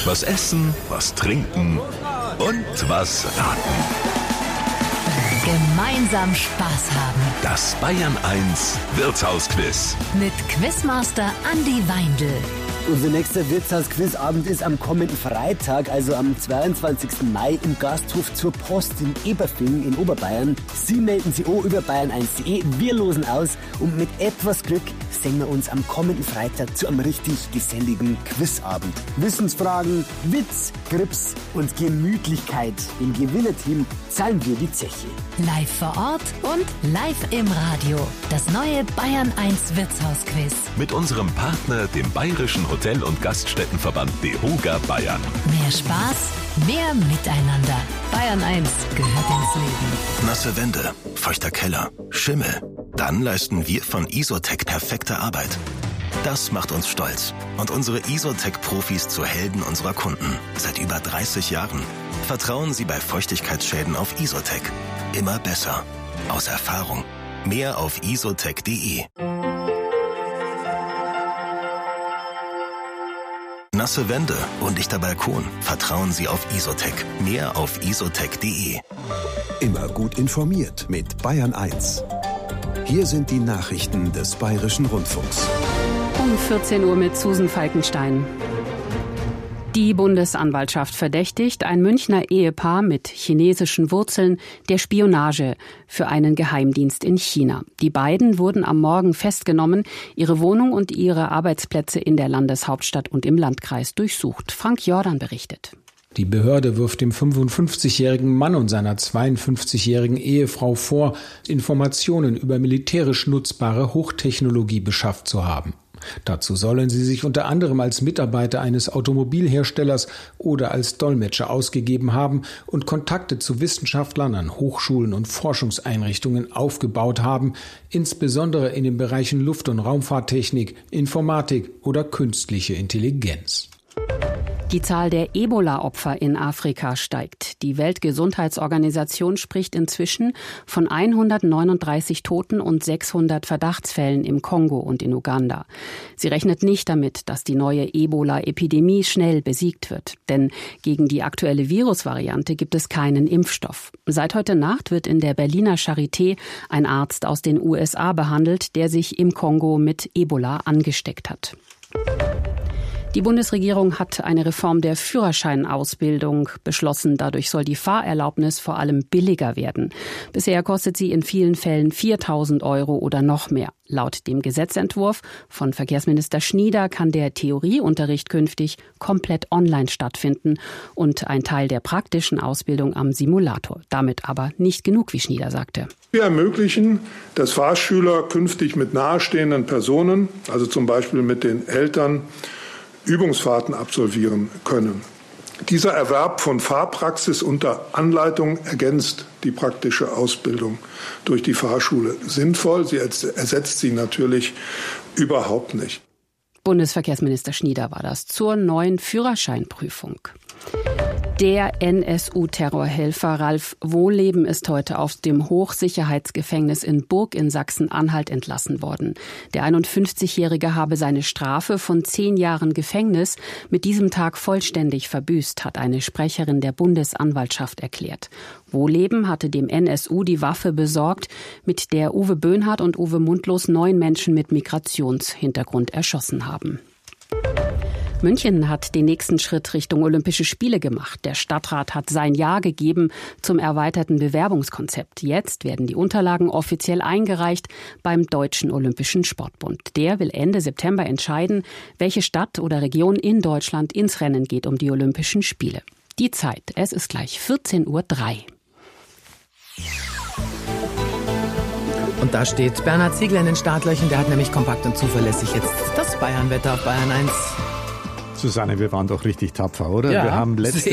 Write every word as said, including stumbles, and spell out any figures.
Was essen, was trinken und was raten. Gemeinsam Spaß haben. Das Bayern eins Wirtshausquiz. Mit Quizmaster Andi Weindl. Unser nächster Wirtshaus-Quizabend ist am kommenden Freitag, also am zweiundzwanzigsten Mai im Gasthof zur Post in Eberfing in Oberbayern. Sie melden sich auch über bayern eins punkt de. Wir losen aus und mit etwas Glück sehen wir uns am kommenden Freitag zu einem richtig geselligen Quizabend. Wissensfragen, Witz, Grips und Gemütlichkeit. Im Gewinnerteam zahlen wir die Zeche. Live vor Ort und live im Radio. Das neue Bayern eins Wirtshausquiz. Mit unserem Partner, dem Bayerischen Hotel- und Gaststättenverband DEHOGA Bayern. Mehr Spaß, mehr Miteinander. Bayern eins gehört ins Leben. Nasse Wände, feuchter Keller, Schimmel. Dann leisten wir von Isotec perfekte Arbeit. Das macht uns stolz und unsere Isotec-Profis zu Helden unserer Kunden. Seit über dreißig Jahren. Vertrauen Sie bei Feuchtigkeitsschäden auf Isotec. Immer besser. Aus Erfahrung. Mehr auf isotec punkt de. Nasse Wände, undichter Balkon. Vertrauen Sie auf Isotec. Mehr auf isotec punkt de. Immer gut informiert mit Bayern eins. Hier sind die Nachrichten des Bayerischen Rundfunks. Um vierzehn Uhr mit Susan Falkenstein. Die Bundesanwaltschaft verdächtigt ein Münchner Ehepaar mit chinesischen Wurzeln der Spionage für einen Geheimdienst in China. Die beiden wurden am Morgen festgenommen, ihre Wohnung und ihre Arbeitsplätze in der Landeshauptstadt und im Landkreis durchsucht. Frank Jordan berichtet. Die Behörde wirft dem fünfundfünfzigjährigen Mann und seiner zweiundfünfzigjährigen Ehefrau vor, Informationen über militärisch nutzbare Hochtechnologie beschafft zu haben. Dazu sollen sie sich unter anderem als Mitarbeiter eines Automobilherstellers oder als Dolmetscher ausgegeben haben und Kontakte zu Wissenschaftlern an Hochschulen und Forschungseinrichtungen aufgebaut haben, insbesondere in den Bereichen Luft- und Raumfahrttechnik, Informatik oder künstliche Intelligenz. Die Zahl der Ebola-Opfer in Afrika steigt. Die Weltgesundheitsorganisation spricht inzwischen von hundertneununddreißig Toten und sechshundert Verdachtsfällen im Kongo und in Uganda. Sie rechnet nicht damit, dass die neue Ebola-Epidemie schnell besiegt wird. Denn gegen die aktuelle Virusvariante gibt es keinen Impfstoff. Seit heute Nacht wird in der Berliner Charité ein Arzt aus den U S A behandelt, der sich im Kongo mit Ebola angesteckt hat. Die Bundesregierung hat eine Reform der Führerscheinausbildung beschlossen. Dadurch soll die Fahrerlaubnis vor allem billiger werden. Bisher kostet sie in vielen Fällen viertausend Euro oder noch mehr. Laut dem Gesetzentwurf von Verkehrsminister Schnieder kann der Theorieunterricht künftig komplett online stattfinden und ein Teil der praktischen Ausbildung am Simulator. Damit aber nicht genug, wie Schnieder sagte. Wir ermöglichen, dass Fahrschüler künftig mit nahestehenden Personen, also zum Beispiel mit den Eltern, Übungsfahrten absolvieren können. Dieser Erwerb von Fahrpraxis unter Anleitung ergänzt die praktische Ausbildung durch die Fahrschule sinnvoll. Sie ersetzt sie natürlich überhaupt nicht. Bundesverkehrsminister Schnieder war das zur neuen Führerscheinprüfung. Der N S U-Terrorhelfer Ralf Wohleben ist heute aus dem Hochsicherheitsgefängnis in Burg in Sachsen-Anhalt entlassen worden. Der einundfünfzigjährige habe seine Strafe von zehn Jahren Gefängnis mit diesem Tag vollständig verbüßt, hat eine Sprecherin der Bundesanwaltschaft erklärt. Wohleben hatte dem N S U die Waffe besorgt, mit der Uwe Böhnhardt und Uwe Mundlos neun Menschen mit Migrationshintergrund erschossen haben. München hat den nächsten Schritt Richtung Olympische Spiele gemacht. Der Stadtrat hat sein Ja gegeben zum erweiterten Bewerbungskonzept. Jetzt werden die Unterlagen offiziell eingereicht beim Deutschen Olympischen Sportbund. Der will Ende September entscheiden, welche Stadt oder Region in Deutschland ins Rennen geht um die Olympischen Spiele. Die Zeit, es ist gleich vierzehn Uhr drei. Und da steht Bernhard Ziegler in den Startlöchern. Der hat nämlich kompakt und zuverlässig jetzt das Bayernwetter auf Bayern eins. Susanne, wir waren doch richtig tapfer, oder? Ja, wir haben letzte